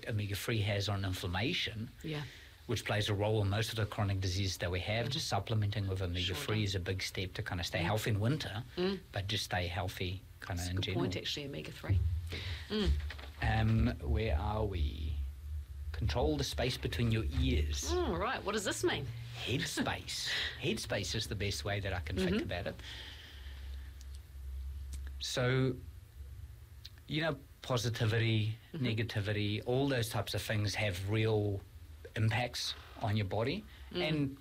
omega-3 has on inflammation, Yeah. which plays a role in most of the chronic diseases that we have. Just supplementing with omega-3 is a big step to kind of stay healthy in winter, but just stay healthy kind of in Good general. point, actually, omega-3. Where are we? Control the space between your ears. Right, what does this mean? Headspace. Headspace is the best way that I can think about it. So, positivity, negativity, all those types of things have real impacts on your body. And,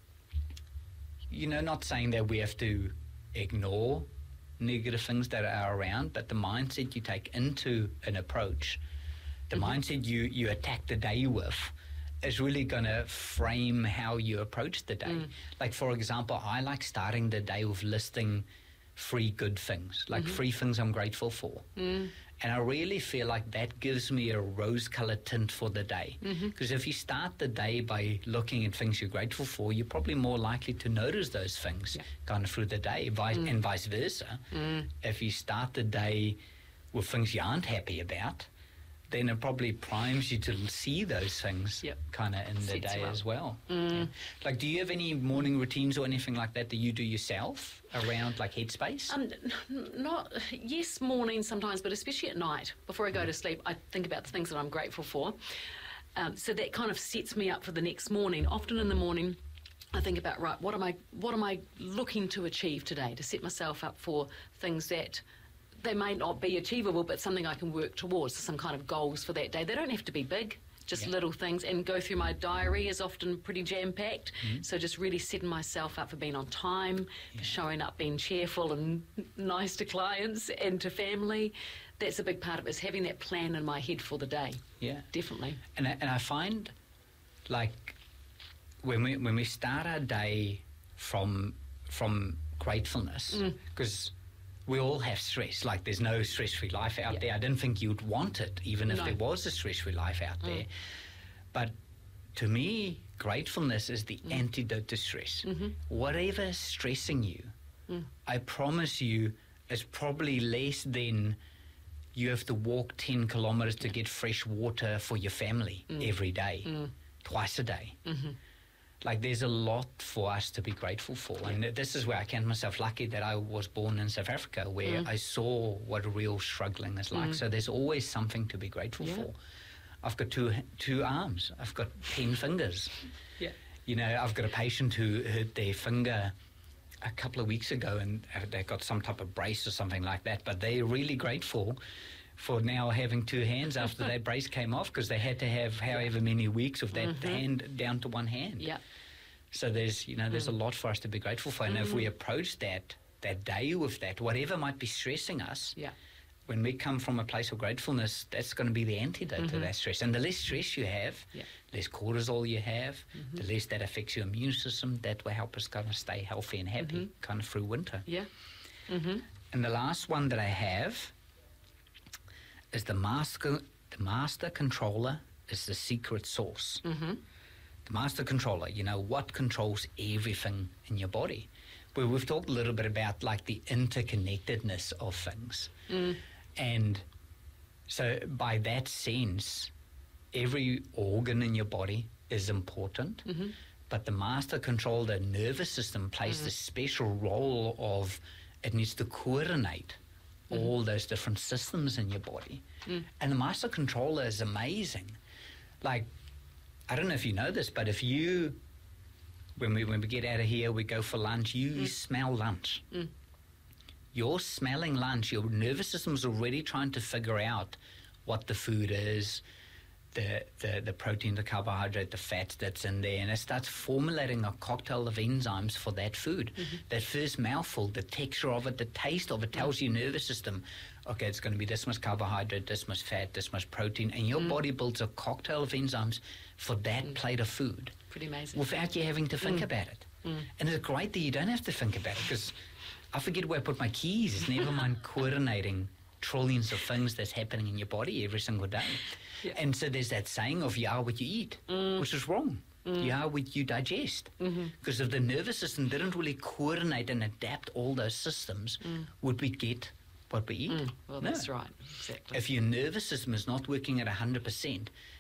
not saying that we have to ignore negative things that are around, but the mindset you take into an approach, the mindset you attack the day with, is really going to frame how you approach the day. Like, for example, I like starting the day with listing 3 good things, like 3 things I'm grateful for. And I really feel like that gives me a rose-colored tint for the day. Because if you start the day by looking at things you're grateful for, you're probably more likely to notice those things kind of through the day, and vice versa. If you start the day with things you aren't happy about, then it probably primes you to see those things kind of in the day as well. Like, do you have any morning routines or anything like that you do yourself around, like, headspace? Yes, morning sometimes, but especially at night. Before I go to sleep, I think about the things that I'm grateful for. So that kind of sets me up for the next morning. Often in the morning, I think about, right, what am I looking to achieve today, to set myself up for things that they may not be achievable, but something I can work towards, some kind of goals for that day. They don't have to be big, just little things. And go through my diary is often pretty jam-packed. So just really setting myself up for being on time, for showing up, being cheerful and nice to clients and to family. That's a big part of it, is having that plan in my head for the day. Yeah. Definitely. And I find, like, when we start our day from gratefulness, because we all have stress. Like, there's no stress-free life out there. I didn't think you'd want it, even if there was a stress-free life out there. But to me, gratefulness is the antidote to stress. Whatever is stressing you, I promise you, is probably less than you have to walk 10 kilometers to get fresh water for your family every day, twice a day. Like, there's a lot for us to be grateful for. And this is where I count myself lucky that I was born in South Africa, where I saw what real struggling is like. So there's always something to be grateful for. I've got two arms. I've got 10 fingers. I've got a patient who hurt their finger a couple of weeks ago, and they got some type of brace or something like that. But they're really grateful for now having 2 hands after that brace came off, because they had to have however many weeks of that hand down to 1 hand. So there's a lot for us to be grateful for. And if we approach that day with that, whatever might be stressing us, when we come from a place of gratefulness, that's going to be the antidote to that stress. And the less stress you have, less cortisol you have, the less that affects your immune system, that will help us kind of stay healthy and happy kind of through winter. And the last one that I have is the master controller is the secret sauce. The master controller, what controls everything in your body. Well, we've talked a little bit about, like, the interconnectedness of things. And so by that sense, every organ in your body is important, but the master controller, the nervous system, plays the special role of, it needs to coordinate all those different systems in your body. And the master controller is amazing. Like, I don't know if you know this, but if you, when we get out of here, we go for lunch, you smell lunch. You're smelling lunch, your nervous system is already trying to figure out what the food is, the protein, the carbohydrate, the fat that's in there, and it starts formulating a cocktail of enzymes for that food. That first mouthful, the texture of it, the taste of it tells your nervous system, okay, it's going to be this much carbohydrate, this much fat, this much protein, and your body builds a cocktail of enzymes for that plate of food. Pretty amazing. Without you having to think about it. And it's great that you don't have to think about it, because I forget where I put my keys. Never mind coordinating trillions of things that's happening in your body every single day. And so there's that saying of, you are what you eat, which is wrong. You are what you digest. Because if the nervous system didn't really coordinate and adapt all those systems, would we get what we eat? Well, that's right. Exactly. If your nervous system is not working at 100%,